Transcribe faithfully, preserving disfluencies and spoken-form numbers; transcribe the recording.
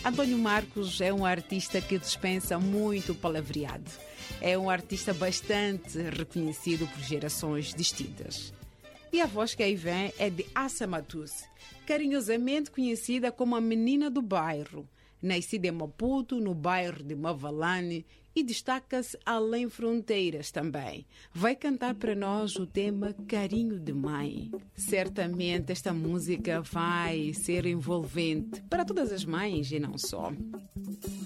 Antônio Marcos é um artista que dispensa muito palavreado. É um artista bastante reconhecido por gerações distintas. E a voz que aí vem é de Assa Matusse, carinhosamente conhecida como a menina do bairro. Nascida em Maputo, no bairro de Mavalane, e destaca-se além fronteiras também. Vai cantar para nós o tema Carinho de Mãe. Certamente esta música vai ser envolvente para todas as mães e não só.